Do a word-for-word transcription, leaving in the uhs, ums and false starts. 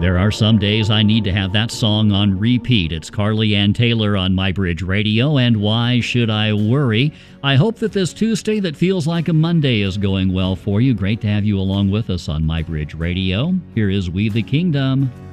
There are some days I need to have that song on repeat. It's Carly Ann Taylor on My Bridge Radio, and Why Should I Worry? I hope that this Tuesday that feels like a Monday is going well for you. Great to have you along with us on My Bridge Radio. Here is We the Kingdom.